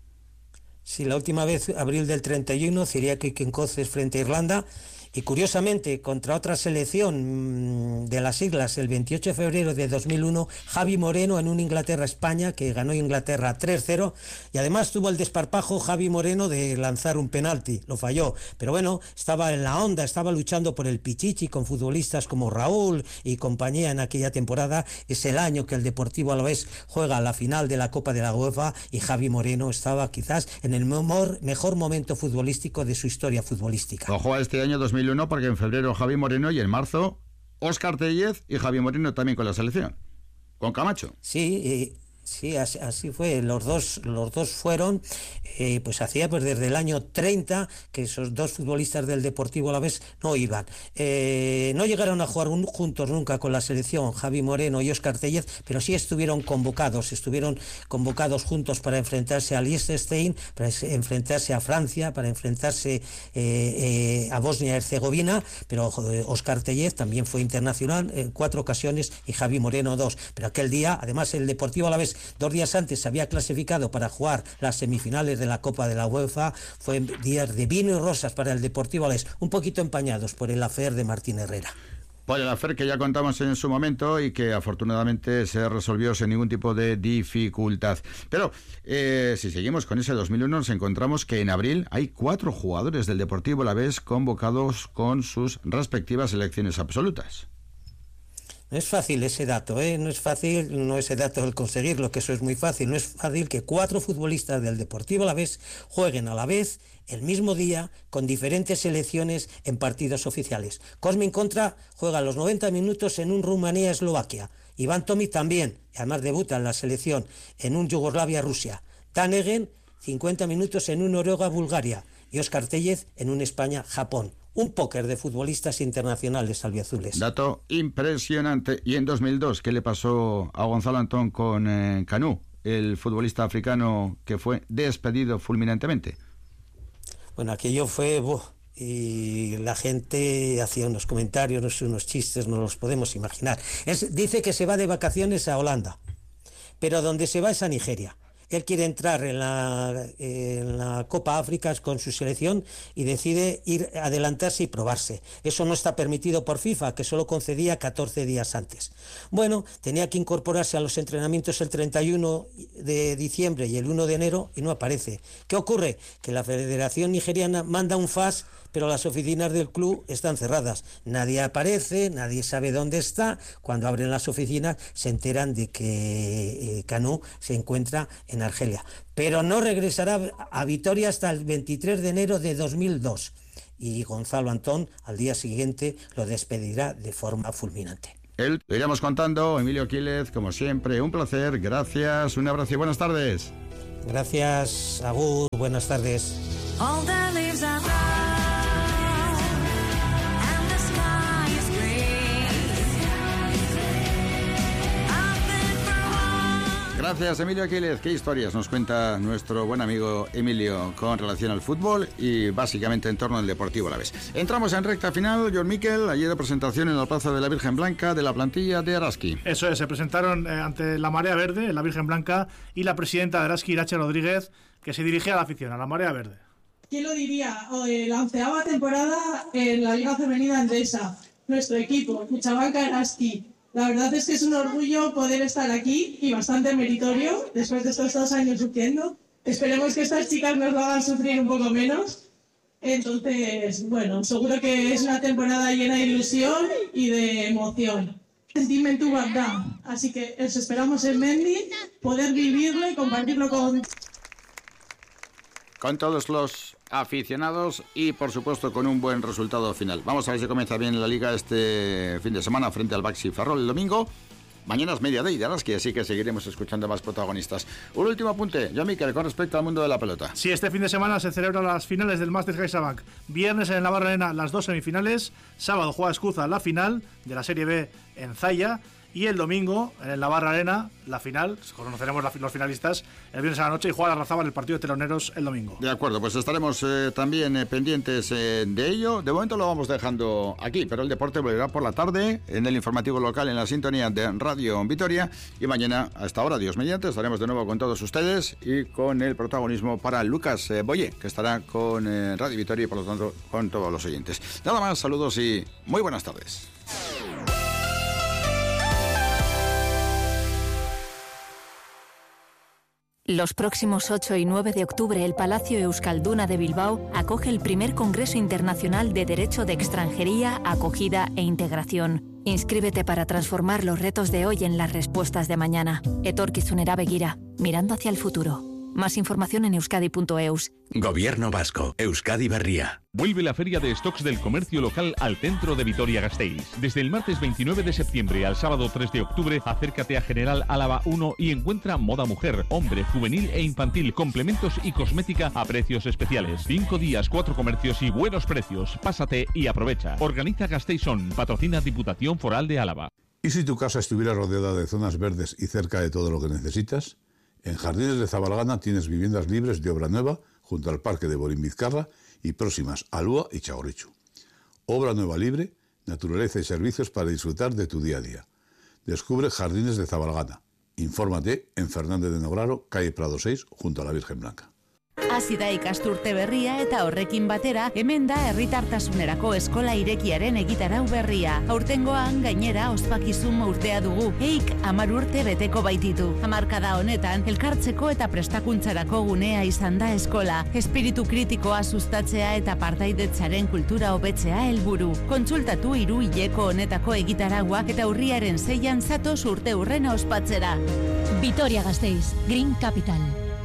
Sí, la última vez, abril del treinta y uno, Ciriaco y Quincoces frente a Irlanda. Y curiosamente, contra otra selección de las islas, el veintiocho de febrero de dos mil uno, Javi Moreno en un Inglaterra-España, que ganó Inglaterra tres cero, y además tuvo el desparpajo Javi Moreno de lanzar un penalti, lo falló, pero bueno, estaba en la onda, estaba luchando por el Pichichi con futbolistas como Raúl y compañía en aquella temporada. Es el año que el Deportivo Alavés juega la final de la Copa de la UEFA, y Javi Moreno estaba quizás en el mejor, mejor momento futbolístico de su historia futbolística. Ojo a este año dos mil uno, porque en febrero Javi Moreno y en marzo Óscar Tellez, y Javi Moreno también con la selección, con Camacho. Sí, eh, sí, así, así fue. Los dos, los dos fueron, eh, pues hacía pues desde el año treinta que esos dos futbolistas del Deportivo Alavés no iban. Eh, no llegaron a jugar un, juntos nunca con la selección, Javi Moreno y Óscar Tellez, pero sí estuvieron convocados, estuvieron convocados juntos para enfrentarse a Liechtenstein, para enfrentarse a Francia, para enfrentarse eh, eh, a Bosnia y Herzegovina, pero eh, Óscar Tellez también fue internacional en cuatro ocasiones y Javi Moreno dos. Pero aquel día, además, el Deportivo Alavés dos días antes se había clasificado para jugar las semifinales de la Copa de la UEFA. Fue días de vino y rosas para el Deportivo Alavés, un poquito empañados por el affair de Martín Herrera. Por el affair que ya contamos en su momento y que afortunadamente se resolvió sin ningún tipo de dificultad. Pero eh, si seguimos con ese dos mil uno, nos encontramos que en abril hay cuatro jugadores del Deportivo Alavés convocados con sus respectivas selecciones absolutas. No es fácil ese dato, ¿eh? No es fácil, no ese dato el conseguirlo, que eso es muy fácil. No es fácil que cuatro futbolistas del Deportivo Alavés jueguen a la vez, el mismo día, con diferentes selecciones en partidos oficiales. Cosmin Contra juega los noventa minutos en un Rumanía-Eslovaquia. Iván Tomic también, además debuta en la selección en un Yugoslavia-Rusia. Tanegen, cincuenta minutos en un Noruega-Bulgaria. Y Óscar Tellez en un España-Japón. Un póker de futbolistas internacionales albiazules. Dato impresionante. Y en dos mil dos, ¿qué le pasó a Gonzalo Antón con eh, Canú, el futbolista africano que fue despedido fulminantemente? Bueno, aquello fue... Buh, y la gente hacía unos comentarios, unos chistes, no los podemos imaginar. Es, dice que se va de vacaciones a Holanda, pero donde se va es a Nigeria. Él quiere entrar en la, en la Copa África con su selección y decide ir adelantarse y probarse. Eso no está permitido por FIFA, que solo concedía catorce días antes. Bueno, tenía que incorporarse a los entrenamientos el treinta y uno de diciembre y el uno de enero y no aparece. ¿Qué ocurre? Que la Federación Nigeriana manda un fax, pero las oficinas del club están cerradas. Nadie aparece, nadie sabe dónde está. Cuando abren las oficinas se enteran de que eh, Canú se encuentra en Argelia. Pero no regresará a Vitoria hasta el veintitrés de enero de dos mil dos. Y Gonzalo Antón al día siguiente lo despedirá de forma fulminante. Él, lo iremos contando. Emilio Quílez, como siempre, un placer. Gracias, un abrazo y buenas tardes. Gracias, Agur, buenas tardes. All that lives are Gracias, Emilio Quílez. Qué historias nos cuenta nuestro buen amigo Emilio con relación al fútbol y básicamente en torno al Deportivo Alavés. Entramos en recta final. John Miquel, ayer de presentación en la Plaza de la Virgen Blanca de la plantilla de Araski. Eso es, se presentaron eh, ante la Marea Verde, la Virgen Blanca, y la presidenta de Araski, Irache Rodríguez, que se dirigía a la afición, a la Marea Verde. ¿Quién lo diría? Eh, la onceava temporada en la Liga Femenina Endesa. Nuestro equipo, Cuchabanca Araski. La verdad es que es un orgullo poder estar aquí y bastante meritorio después de estos dos años sufriendo. Esperemos que estas chicas nos lo hagan sufrir un poco menos. Entonces, bueno, seguro que es una temporada llena de ilusión y de emoción. Sentimiento verdad. Así que os esperamos en Mendy, poder vivirlo y compartirlo con... con todos los aficionados y por supuesto con un buen resultado final. Vamos a ver si comienza bien la liga este fin de semana frente al Baxi Ferrol el domingo. Mañana es media day de Araski, así que seguiremos escuchando más protagonistas. Un último apunte, John Miquel, con respecto al mundo de la pelota. Sí, este fin de semana se celebran las finales del Masters CaixaBank. Viernes en el Navarra Arena las dos semifinales. Sábado juega Escuza la final de la Serie B en Zaya. Y el domingo, en el Navarra Arena, la final, conoceremos la, los finalistas el viernes a la noche y juega la Razabal el partido de teloneros el domingo. De acuerdo, pues estaremos eh, también eh, pendientes eh, de ello. De momento lo vamos dejando aquí, pero el deporte volverá por la tarde en el informativo local en la sintonía de Radio Vitoria. Y mañana, a esta hora, Dios mediante, estaremos de nuevo con todos ustedes y con el protagonismo para Lucas eh, Boyé, que estará con eh, Radio Vitoria y por lo tanto con todos los oyentes. Nada más, saludos y muy buenas tardes. Los próximos ocho y nueve de octubre, el Palacio Euskalduna de Bilbao acoge el primer Congreso Internacional de Derecho de Extranjería, Acogida e Integración. Inscríbete para transformar los retos de hoy en las respuestas de mañana. Etorkizunera begira, mirando hacia el futuro. Más información en euskadi punto eus. Gobierno Vasco, Euskadi Berria. Vuelve la Feria de Stocks del Comercio Local al centro de Vitoria-Gasteiz. Desde el martes veintinueve de septiembre al sábado tres de octubre, acércate a General Álava uno y encuentra moda mujer, hombre, juvenil e infantil, complementos y cosmética a precios especiales. Cinco días, cuatro comercios y buenos precios. Pásate y aprovecha. Organiza Gasteizón, patrocina Diputación Foral de Álava. ¿Y si tu casa estuviera rodeada de zonas verdes y cerca de todo lo que necesitas? En Jardines de Zabalgana tienes viviendas libres de obra nueva junto al Parque de Borín-Vizcarra y próximas a Lúa y Chagorrichu. Obra nueva libre, naturaleza y servicios para disfrutar de tu día a día. Descubre Jardines de Zabalgana. Infórmate en Fernández de Nograro, calle Prado seis, junto a la Virgen Blanca. Hasi da ikasturte berria eta horrekin batera, hemen da herritartasunerako eskola irekiaren egitarau berria. Aurtengoan gainera ospakizun urtea dugu. Eik hamar urte beteko baititu. Hamarkada honetan, elkartzeko eta prestakuntzarako gunea izan da eskola. Espiritu kritikoa sustatzea eta partaidetzaren kultura hobetzea helburu. Kontsultatu hiru hileko honetako egitaragua eta urriaren seian zatoz urte urrena ospatzera. Vitoria Gasteiz, Green Capital.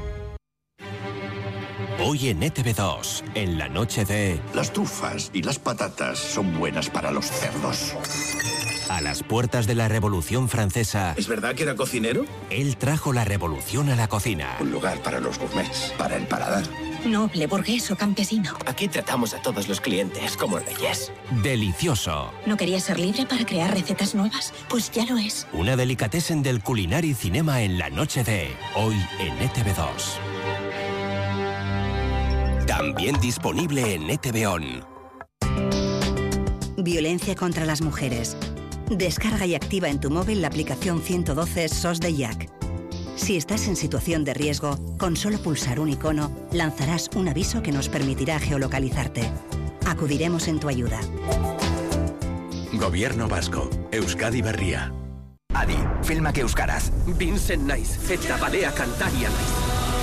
Hoy en E T V dos, en la noche de... Las trufas y las patatas son buenas para los cerdos. A las puertas de la Revolución Francesa... ¿Es verdad que era cocinero? Él trajo la revolución a la cocina. Un lugar para los gourmets, para el paladar. Noble, burgués o campesino. Aquí tratamos a todos los clientes como reyes. Delicioso. ¿No quería ser libre para crear recetas nuevas? Pues ya lo es. Una delicatessen del Culinari Cinema en la noche de... Hoy en E T V dos. También disponible en E T V On. Violencia contra las mujeres. Descarga y activa en tu móvil la aplicación ciento doce S O S de I A C. Si estás en situación de riesgo, con solo pulsar un icono, lanzarás un aviso que nos permitirá geolocalizarte. Acudiremos en tu ayuda. Gobierno vasco. Euskadi Berria. Adi, filmak euskaraz. Vincent naiz, eta balea kantaria naiz.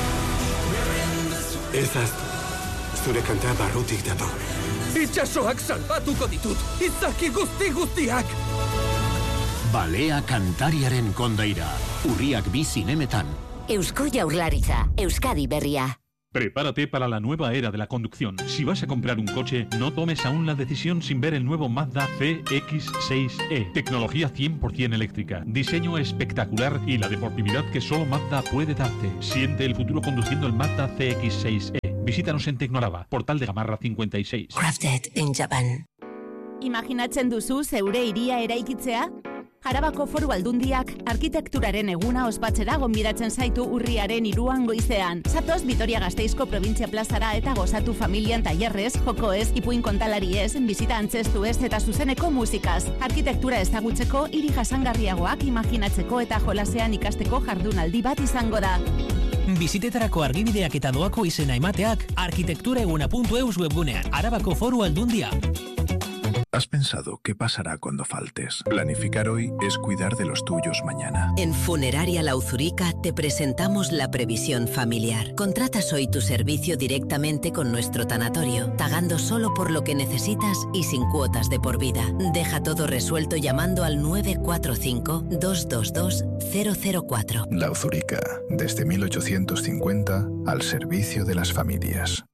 Ez ahaztu. Zure kantea barrutik dator. Itxasoak salbatuko ditut. Izaki guzti guztiak. Balea kantariaren kondaira. Urriak bi zinemetan. Eusko Jaurlaritza, Euskadi Berria. Prepárate para la nueva era de la conducción. Si vas a comprar un coche, no tomes aún la decisión sin ver el nuevo Mazda C X seis E. Tecnología cien por ciento eléctrica, diseño espectacular y la deportividad que solo Mazda puede darte. Siente el futuro conduciendo el Mazda C X seis E. Visítanos en Tecnoraba, Portal de Gamarra cincuenta y seis. Crafted in Japan. Imaginatzen duzu zeure hiria eraikitzea? Arabako Foru Aldundiak arkitekturaren eguna ospatzera gonbidatzen zaitu urriaren hiruan goizean. Zatoz Vitoria Gasteizko Probintzia Plazara eta gozatu familian tailerrez, jokoez, ipuin kontalariez, bizita antzestuez eta zuzeneko musikaz. Arkitektura ezagutzeko, hiri jasangarriagoak imaginatzeko eta jolasean ikasteko jardunaldi bat izango da. Bizitetarako argibideak eta doako izena emateak arkitektureguna puntu eus webgunean. Arabako Foru Aldundia. ¿Has pensado qué pasará cuando faltes? Planificar hoy es cuidar de los tuyos mañana. En Funeraria La Uzurica te presentamos la previsión familiar. Contratas hoy tu servicio directamente con nuestro tanatorio, pagando solo por lo que necesitas y sin cuotas de por vida. Deja todo resuelto llamando al nueve cuatro cinco, dos dos dos, cero cero cuatro. La Uzurica, desde mil ochocientos cincuenta, al servicio de las familias.